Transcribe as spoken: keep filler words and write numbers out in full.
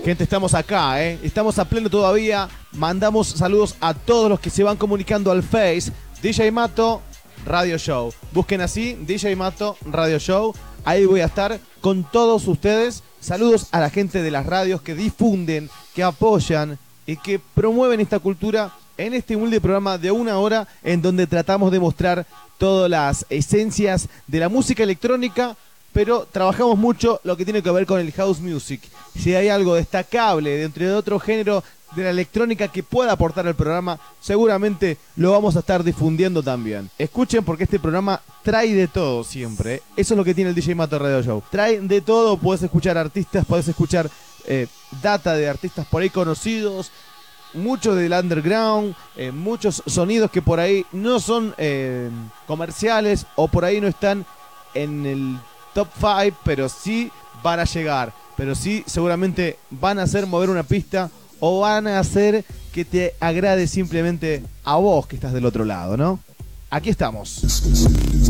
Gente, estamos acá, ¿eh? Estamos a pleno todavía. Mandamos saludos a todos los que se van comunicando al Face. D J Mato Radio Show. Busquen así, D J Mato Radio Show. Ahí voy a estar con todos ustedes. Saludos a la gente de las radios que difunden, que apoyan y que promueven esta cultura en este humilde programa de una hora en donde tratamos de mostrar todas las esencias de la música electrónica, pero trabajamos mucho lo que tiene que ver con el house music. Si hay algo destacable dentro de otro género de la electrónica que pueda aportar al programa, seguramente lo vamos a estar difundiendo también. Escuchen, porque este programa trae de todo siempre, ¿eh? Eso es lo que tiene el D J Mato Radio Show. Trae de todo, puedes escuchar artistas, puedes escuchar eh, data de artistas por ahí conocidos, mucho del underground, eh, muchos sonidos que por ahí no son eh, comerciales o por ahí no están en el top cinco, pero sí van a llegar, pero sí seguramente van a hacer mover una pista o van a hacer que te agrade simplemente a vos que estás del otro lado, ¿no? Aquí estamos.